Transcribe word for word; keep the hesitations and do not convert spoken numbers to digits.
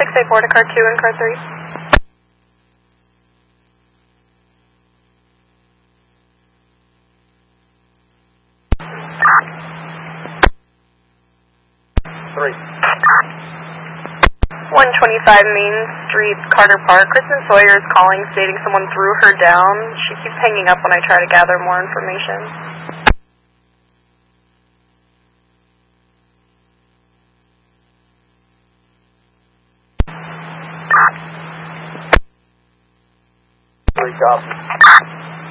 six eight four to car two and car three. Three. one twenty-five Main Street, Carter Park. Kristen Sawyer is calling, stating someone threw her down. She keeps hanging up when I try to gather more information. Three copies.